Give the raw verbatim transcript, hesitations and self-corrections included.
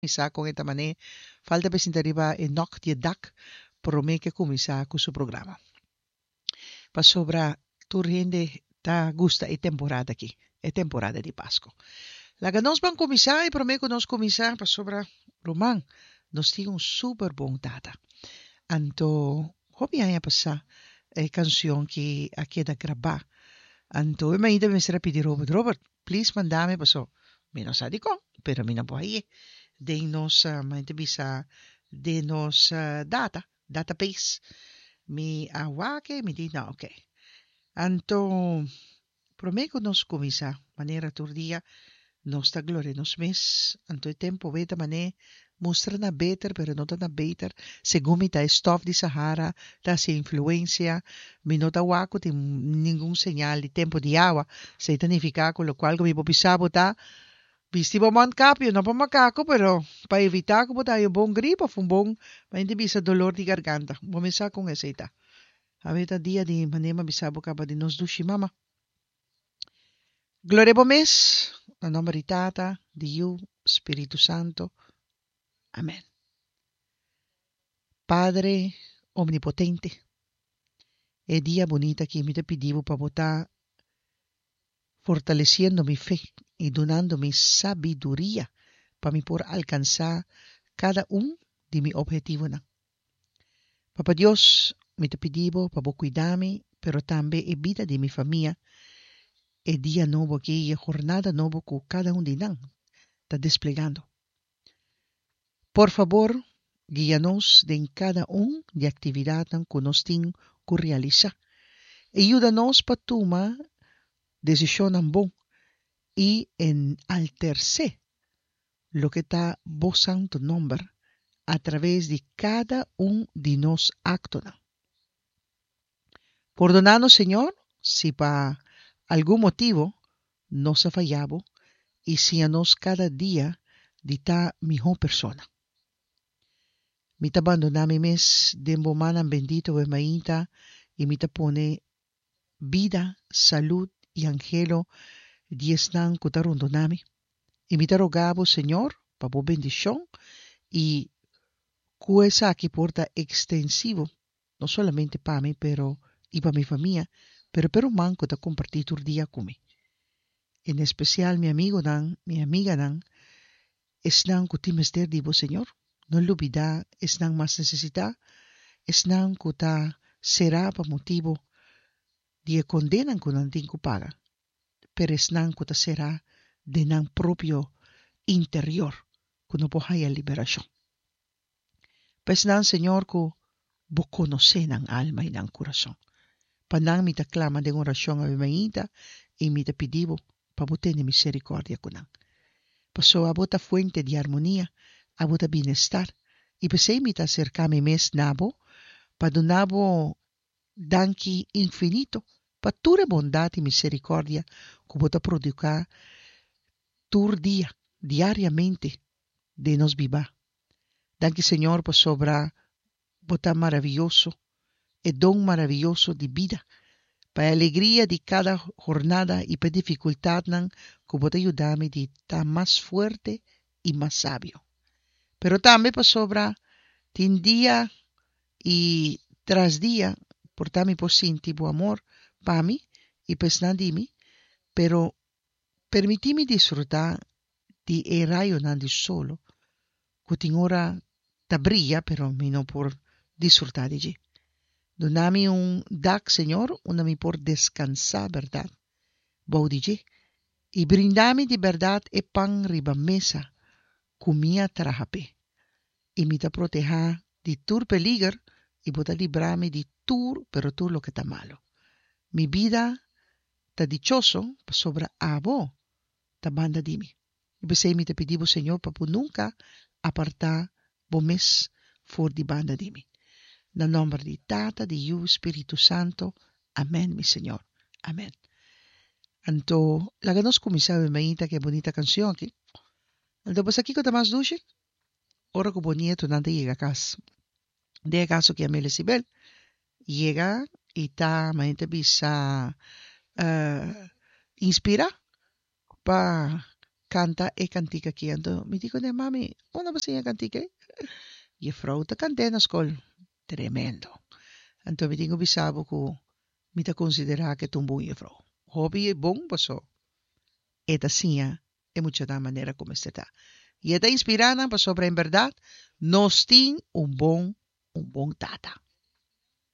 Isa con esta manera, falta presentar e nok die dak, pero me que começar com o programa. Para sobra, tu rende tá gusta e temporada aqui, é temporada de Páscoa. Lá que nós vamos começar e prometo nós começar para sobra Roman, nós temos um super bom data. Anto, hobby aí passar a canção que aqui da gravar. Anto, eu ainda me será pedir Robert, Robert, please mandame paso. Menos sabe com, pero mina po aí. De-nos, uh, mainda bisa, de-nos uh, data, database. Mi awake, mi di na, okay. Anto, prometo nos comisa, manera turdia, nos ta gloria nos mes, anto e tempo beta mané, mostra na better, pero não tá na better, según mi ta stuff di Sahara, ta se influencia, mi não ta wako, tem nenhum sinal de tempo de água, se tanificar, com lo qual, mi popisabo ta, Vistibo man capio, não para macaco, pero para evitar como tayo bom gripe, um bom, mas hindi bisa dolor de garganta. Começar com essa ita. Habita dia de manema bisabo kaba de nos dushi mama. Gloria bomes, na nome de Tata, de Yu, Espírito Santo. Amém. Padre omnipotente, é dia bonita que me te pedivo para botar fortaleciendo mi fe y donando mi sabiduría para mi por alcanzar cada un de mi objetivo. Papá Dios, me te pidivo para cuidarme, pero también a vida de mi familia, el día nuevo que y jornada nuevo que cada un de nan está desplegando. Por favor, guíanos en cada un de actividad que nos tienen que realizar. Ayúdanos para tomar decisiones bon y en altercer lo que está bozando tu nombre a través de cada un de nos actos. Perdónanos, Señor, si para algún motivo nos ha fallado y si a nos cada día de ta mejor persona. Mi te abandona mi mes de manan bendito e maíta y mi te pone vida, salud y angelo diesnan kutarundonami. Y mi te rogabo, Señor, para tu bendición y cuesa que porta extensivo, no solamente para mí, pero y para mi familia, pero pero manco te compartir tu día conmigo. En especial mi amigo Dan, mi amiga Dan, están que te mester divo, Señor. No lo olvida, están más necesitar, están que ta será para motivo de condenan con antinco paga, pero están que ta será de nan propio interior, que no puede liberación. Pues nan, Señor, que vos conocen nan alma y nan corazón. Panang mi te clama de oración a mi maíta y mi te pidivo para vos tener misericordia con nan. Pasó a vota fuente de armonía, a vota bienestar, y pasé mi te acercame mes nabo, para donavo danki infinito, para tu bondad y misericordia, que vota produca tu día, diariamente, de nos viva. Danki, Señor, por sobra vota maravilloso, el don maravilloso de vida, para la alegría de cada jornada y para dificultad que vos ayudarme de estar más fuerte y más sabio. Pero también para sobra, tin día y tras día, por también por sentir tu amor para mí y pues de mí, pero permitime disfrutar de el rayo de solo, que tin hora ta brilla, pero no por disfrutar de allí. Donami un dak, Señor, una mi por descansar, ¿verdad? Baudije. Y brindami de verdad e pan riba mesa, comía trajape. Y mi ta proteja de tur peligro y bota librarme de tur, pero tur lo que está malo. Mi vida ta dichoso, sobra abo, ta banda di mi. Y pues mi te pedivo, Señor, papu nunca apartar bomes for di banda di mi. Nel nome di Tata, di Yu, Spirito Santo. Amén, mi Señor. Amén. Anto, la que nos comisabe maíta, que bonita canción aquí. Anto, pues aquí con más duche. Ahora que bonito, nada llega a casa. De caso que a Mel Sibel llega y ta maíta bisa uh, inspira pa canta e cantica kiando. Mi dico ne mami, una ba siya kantike? Je vrouw te cante na school. Tremendo. Anto mi dico bisabo ko mi ta considera que tumbong je vrouw. Hobby e bom paso. Eta siya e mucha da manera como está. Y eta inspirada pa sobre en verdad nos tin un bon un bon tata.